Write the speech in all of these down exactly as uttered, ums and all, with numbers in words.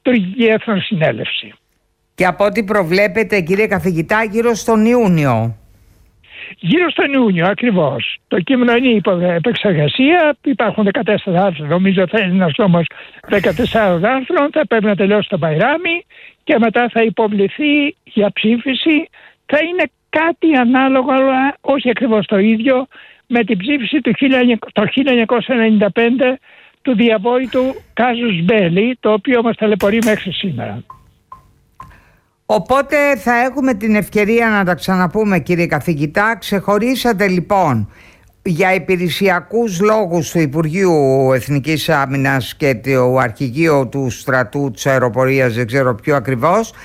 τουρκική εθνοσυνέλευση. Και από ό,τι προβλέπετε, κύριε καθηγητά, γύρω στον Ιούνιο. Γύρω στον Ιούνιο, ακριβώς. Το κείμενο είναι υπό επεξεργασία. Υπάρχουν δεκατέσσερα άρθρα. Νομίζω θα είναι ένας νόμος δεκατεσσάρων άρθρων. Θα πρέπει να τελειώσει το Μπαϊράμι και μετά θα υποβληθεί για ψήφιση. Θα είναι κάτι ανάλογο, αλλά όχι ακριβώς το ίδιο, με την ψήφιση του χίλια εννιακόσια ενενήντα πέντε του διαβόητου κάζους Μπέλι, το οποίο μας ταλαιπωρεί μέχρι σήμερα. Οπότε θα έχουμε την ευκαιρία να τα ξαναπούμε, κύριε καθηγητά. Ξεχωρίσατε λοιπόν για υπηρεσιακούς λόγους του Υπουργείου Εθνικής Άμυνας και του Αρχηγείου του Στρατού της Αεροπορίας, δεν ξέρω ποιο ακριβώς,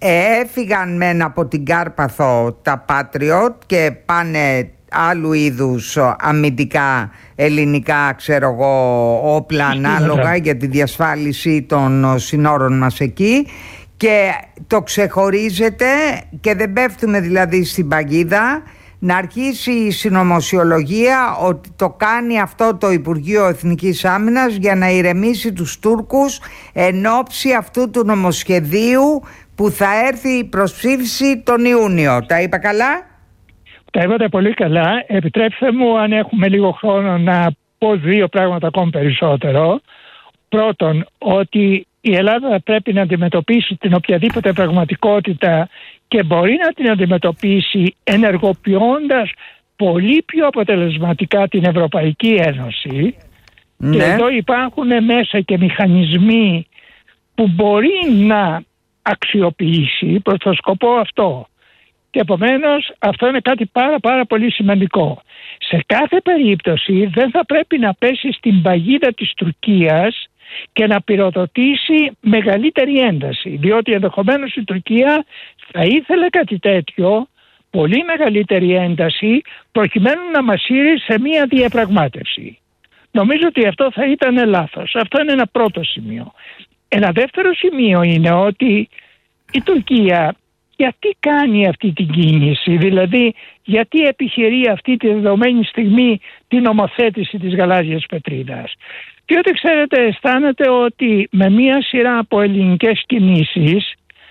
έφυγαν μεν από την Κάρπαθο τα Patriot και πάνε άλλου είδους αμυντικά ελληνικά, ξέρω εγώ, όπλα ανάλογα για τη διασφάλιση των συνόρων μας εκεί. Και το ξεχωρίζεται και δεν πέφτουμε δηλαδή στην παγίδα να αρχίσει η συνωμοσιολογία ότι το κάνει αυτό το Υπουργείο Εθνικής Άμυνας για να ηρεμήσει τους Τούρκους εν ώψη αυτού του νομοσχεδίου που θα έρθει η προσψήφιση τον Ιούνιο. Τα είπα καλά? Τα είπατε πολύ καλά. Επιτρέψτε μου, αν έχουμε λίγο χρόνο, να πω δύο πράγματα ακόμη περισσότερο. Πρώτον, ότι η Ελλάδα πρέπει να αντιμετωπίσει την οποιαδήποτε πραγματικότητα και μπορεί να την αντιμετωπίσει ενεργοποιώντας πολύ πιο αποτελεσματικά την Ευρωπαϊκή Ένωση. Ναι. Και εδώ υπάρχουν μέσα και μηχανισμοί που μπορεί να αξιοποιήσει προς το σκοπό αυτό. Και επομένως αυτό είναι κάτι πάρα πάρα πολύ σημαντικό. Σε κάθε περίπτωση δεν θα πρέπει να πέσει στην παγίδα της Τουρκίας και να πυροδοτήσει μεγαλύτερη ένταση, διότι ενδεχομένως η Τουρκία θα ήθελε κάτι τέτοιο, πολύ μεγαλύτερη ένταση, προκειμένου να μας σύρει σε μία διαπραγμάτευση. Νομίζω ότι αυτό θα ήταν λάθος. Αυτό είναι ένα πρώτο σημείο. Ένα δεύτερο σημείο είναι ότι η Τουρκία γιατί κάνει αυτή την κίνηση, δηλαδή γιατί επιχειρεί αυτή τη δεδομένη στιγμή την νομοθέτηση της γαλάζιας πετρίδας. Διότι ξέρετε, αισθάνεται ότι με μία σειρά από ελληνικές κινήσεις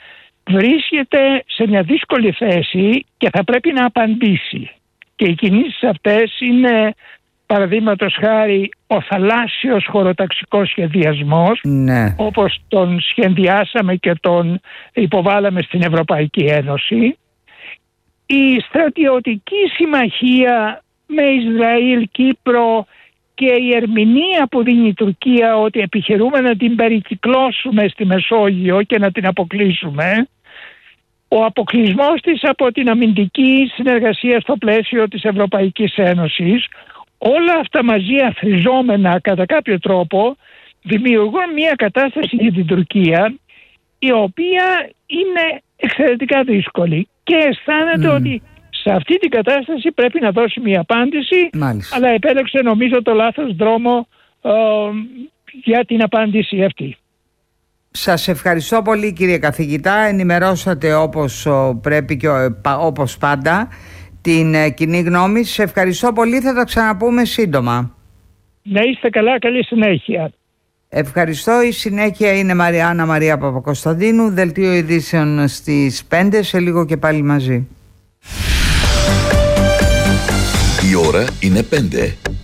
βρίσκεται σε μια δύσκολη θέση και θα πρέπει να απαντήσει. Και οι κινήσεις αυτές είναι, παραδείγματος χάρη, ο θαλάσσιος χωροταξικός σχεδιασμός, ναι, όπως τον σχεδιάσαμε και τον υποβάλαμε στην Ευρωπαϊκή Ένωση, η στρατιωτική συμμαχία με Ισραήλ, Κύπρο και η ερμηνεία που δίνει η Τουρκία ότι επιχειρούμε να την περικυκλώσουμε στη Μεσόγειο και να την αποκλείσουμε, ο αποκλεισμός της από την αμυντική συνεργασία στο πλαίσιο της Ευρωπαϊκής Ένωσης, όλα αυτά μαζί αθροιζόμενα κατά κάποιο τρόπο δημιουργούν μια κατάσταση για την Τουρκία η οποία είναι εξαιρετικά δύσκολη και αισθάνεται mm. ότι σε αυτή την κατάσταση πρέπει να δώσει μια απάντηση. Μάλιστα. Αλλά επέλεξε νομίζω το λάθος δρόμο ε, για την απάντηση αυτή. Σας ευχαριστώ πολύ, κύριε καθηγητά. Ενημερώσατε όπως πρέπει και όπως πάντα την κοινή γνώμη. Σας ευχαριστώ πολύ. Θα τα ξαναπούμε σύντομα. Να είστε καλά. Καλή συνέχεια. Ευχαριστώ. Η συνέχεια είναι Μαριάννα Μαρία Παπακοσταντίνου. Δελτίο ειδήσεων στις πέντε. Σε λίγο και πάλι μαζί. Η ώρα είναι πέντε.